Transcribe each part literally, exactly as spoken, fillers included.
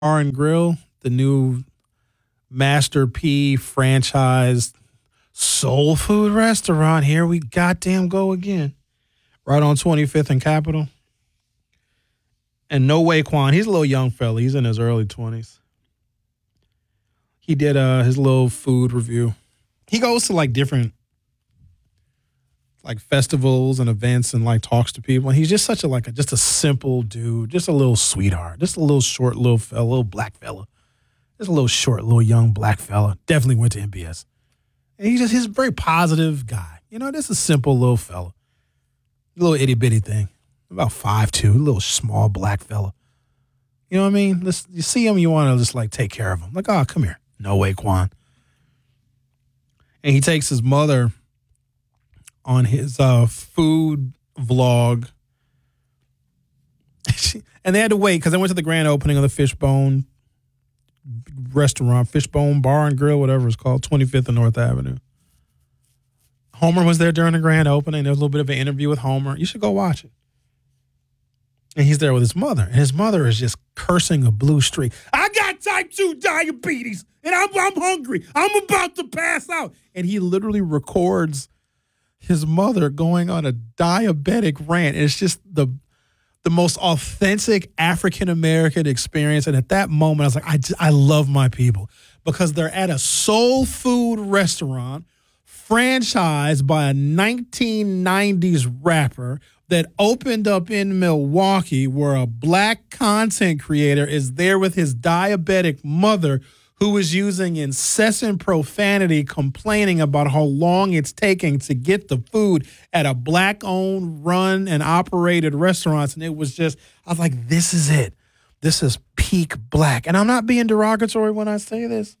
Bar and Grill, the new Master P franchise soul food restaurant. Here we goddamn go again. Right on twenty-fifth and Capitol. And No Way Quan, he's a little young fella. He's in his early twenties. He did uh, his little food review. He goes to like different like festivals and events and like talks to people. And he's just such a like a, just a simple dude, just a little sweetheart, just a little short little fella, little black fella, just a little short, little young black fella. Definitely went to M B S. And he's just he's a very positive guy. You know, just a simple little fella, a little itty bitty thing, about five two, a little small black fella. You know what I mean? Let's, you see him, you want to just like take care of him. Like, oh, come here. No Way Quan. And he takes his mother on his uh, food vlog. And they had to wait because they went to the grand opening of the Fishbone restaurant, Fishbone Bar and Grill, whatever it's called, twenty-fifth and North Avenue. Homer was there during the grand opening. There was a little bit of an interview with Homer. You should go watch it. And he's there with his mother. And his mother is just cursing a blue streak. I got type two diabetes, and I'm, I'm hungry. I'm about to pass out. And he literally records his mother going on a diabetic rant. And it's just the the most authentic African-American experience. And at that moment, I was like, I, just, I love my people. Because they're at a soul food restaurant franchised by a nineteen nineties rapper that opened up in Milwaukee, where a black content creator is there with his diabetic mother, who is using incessant profanity, complaining about how long it's taking to get the food at a black-owned, run, and operated restaurants. And it was just, I was like, this is it. This is peak black. And I'm not being derogatory when I say this.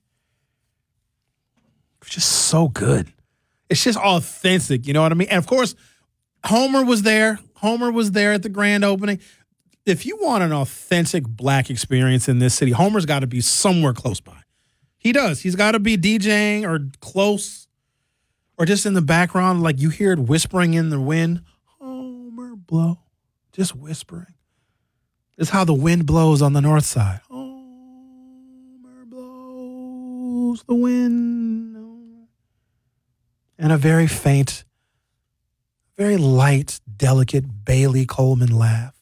It's just so good. It's just authentic, you know what I mean? And, of course, Homer was there. Homer was there at the grand opening. If you want an authentic black experience in this city, Homer's got to be somewhere close by. He does. He's got to be DJing or close or just in the background, like you hear it whispering in the wind. Homer blow. Just whispering. It's how the wind blows on the north side. Homer blows the wind. And a very faint, very light, delicate Bailey Coleman laugh.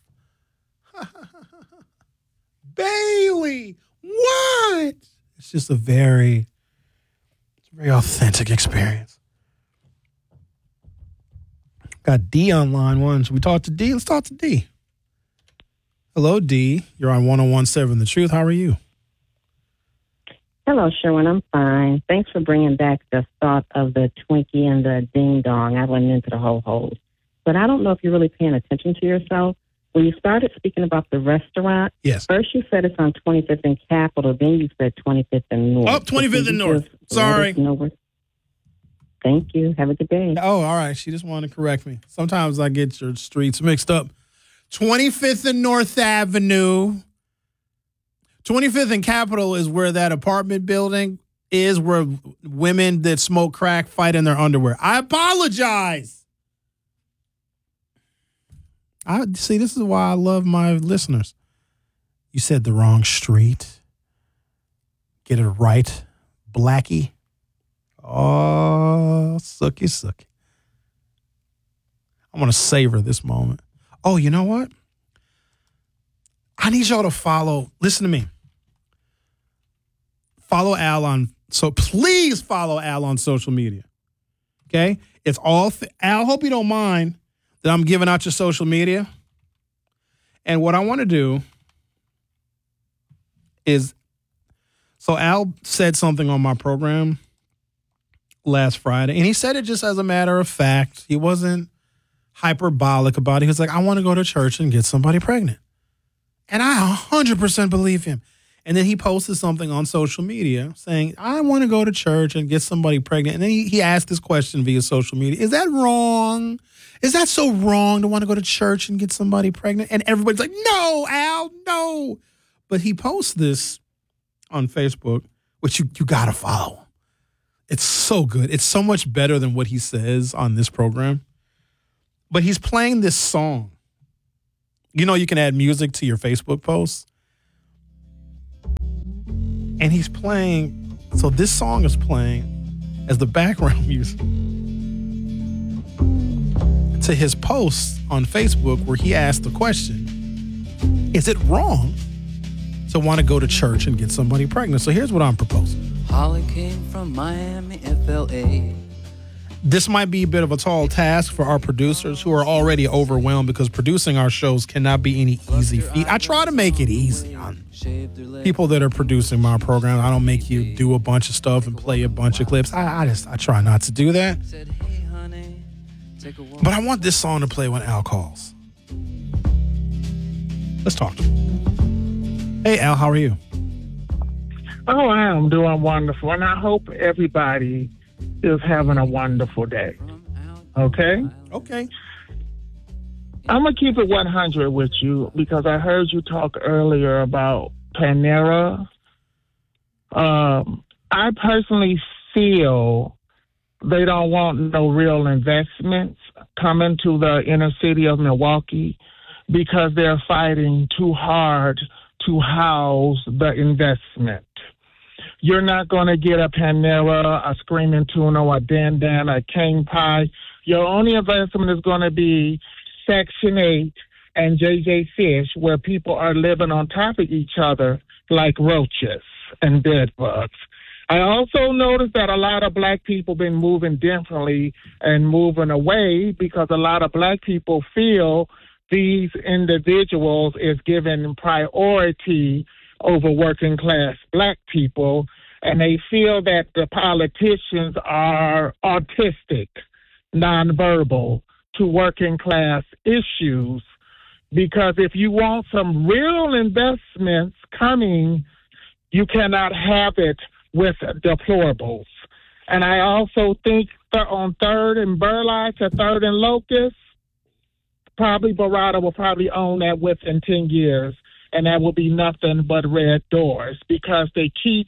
Bailey, what? It's just a very, it's a very authentic experience. Got D on line one. Should we talk to D? Let's talk to D. Hello, D. You're on one oh one point seven The Truth. How are you? Hello, Sherwin. I'm fine. Thanks for bringing back the thought of the Twinkie and the ding dong. I went into the whole hole. But I don't know if you're really paying attention to yourself. When you started speaking about the restaurant, yes. First you said it's on twenty-fifth and Capitol, then you said twenty-fifth and North. Oh, twenty-fifth and North. Sorry. Thank you. Have a good day. Oh, all right. She just wanted to correct me. Sometimes I get your streets mixed up. twenty-fifth and North Avenue. twenty-fifth and Capitol is where that apartment building is, where women that smoke crack fight in their underwear. I apologize. I see, this is why I love my listeners. You said the wrong street. Get it right, Blackie. Oh, sucky, sucky. I want to savor this moment. Oh, you know what? I need y'all to follow. Listen to me. Follow Al on, so please follow Al on social media. Okay? It's all, Al, hope you don't mind that I'm giving out your social media. And what I want to do is, so Al said something on my program last Friday, and he said it just as a matter of fact. He wasn't hyperbolic about it. He was like, I want to go to church and get somebody pregnant. And I one hundred percent believe him. And then he posted something on social media saying, I want to go to church and get somebody pregnant. And then he, he asked this question via social media. Is that wrong? Is that so wrong to want to go to church and get somebody pregnant? And everybody's like, no, Al, no. But he posts this on Facebook, which you, you got to follow. It's so good. It's so much better than what he says on this program. But he's playing this song. You know, you can add music to your Facebook posts. And he's playing, so this song is playing as the background music to his post on Facebook where he asked the question, is it wrong to want to go to church and get somebody pregnant? So here's what I'm proposing. Holly came from Miami, F L A. This might be a bit of a tall task for our producers who are already overwhelmed because producing our shows cannot be any easy feat. I try to make it easy on people that are producing my program. I don't make you do a bunch of stuff and play a bunch of clips. I, I just I try not to do that. But I want this song to play when Al calls. Let's talk to him. Hey, Al, how are you? Oh, I am doing wonderful, and I hope everybody is having a wonderful day. Okay? Okay. I'm going to keep it one hundred with you because I heard you talk earlier about Panera. Um, I personally feel they don't want no real investments coming to the inner city of Milwaukee because they're fighting too hard to house the investment. You're not going to get a Panera, a Screaming Tuna, a Dan Dan, a King Pie. Your only investment is going to be Section eight and J J Fish, where people are living on top of each other like roaches and bed bugs. I also noticed that a lot of black people been moving differently and moving away because a lot of black people feel these individuals is given priority over working class black people, and they feel that the politicians are autistic, nonverbal to working class issues. Because if you want some real investments coming, you cannot have it with deplorables. And I also think that on Third and Burleigh to Third and Locust, probably Barada will probably own that within ten years. And that will be nothing but red doors because they keep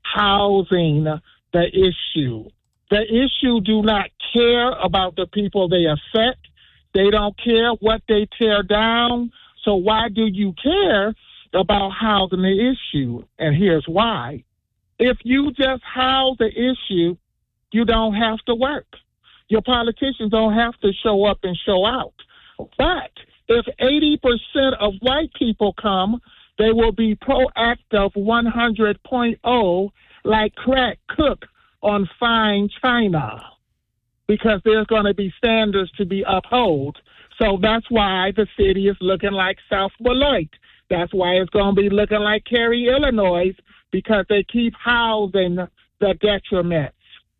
housing the issue. The issue do not care about the people they affect. They don't care what they tear down. So why do you care about housing the issue? And here's why. If you just house the issue, you don't have to work. Your politicians don't have to show up and show out. But if eighty percent of white people come, they will be proactive one hundred point oh like crack cook on fine china because there's going to be standards to be upheld. So that's why the city is looking like South Beloit. That's why it's going to be looking like Cary, Illinois, because they keep housing the detriments.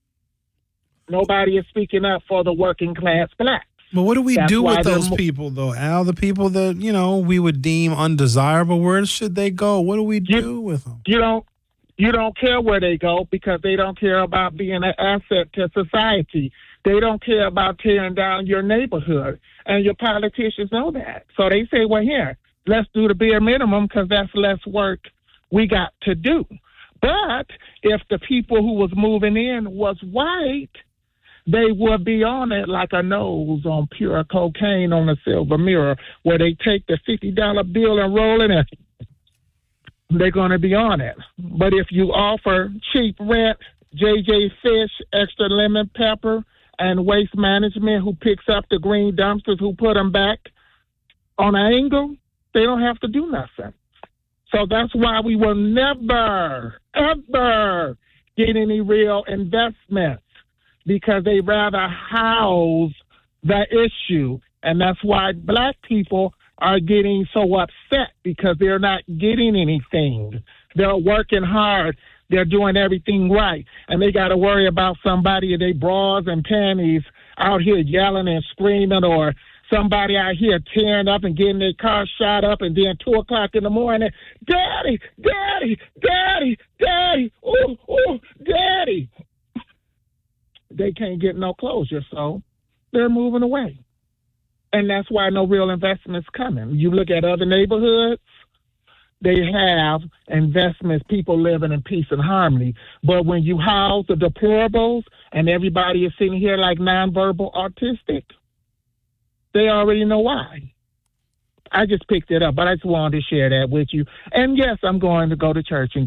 Nobody is speaking up for the working class black. But what do we That's do why with those they're- people, though, Al? The people that, you know, we would deem undesirable. Where should they go? What do we You- do with them? You don't you don't care where they go because they don't care about being an asset to society. They don't care about tearing down your neighborhood, and your politicians know that. So they say, well, here, let's do the bare minimum because that's less work we got to do. But if the people who was moving in was white, they would be on it like a nose on pure cocaine on a silver mirror, where they take the fifty dollar bill and roll it in. They're going to be on it. But if you offer cheap rent, J J Fish, extra lemon pepper, and waste management who picks up the green dumpsters who put them back on an angle, they don't have to do nothing. So that's why we will never, ever get any real investments because they rather house the issue. And that's why black people are getting so upset because they're not getting anything. They're working hard. They're doing everything right. And they got to worry about somebody in their bras and panties out here yelling and screaming, or somebody out here tearing up and getting their car shot up, and then two o'clock in the morning, Daddy, Daddy, Daddy, Daddy, ooh, ooh, Daddy. They can't get no closure, so they're moving away. And that's why no real investment's coming. You look at other neighborhoods, they have investments, people living in peace and harmony. But when you house the deplorables and everybody is sitting here like nonverbal autistic, they already know why. I just picked it up, but I just wanted to share that with you. And yes, I'm going to go to church and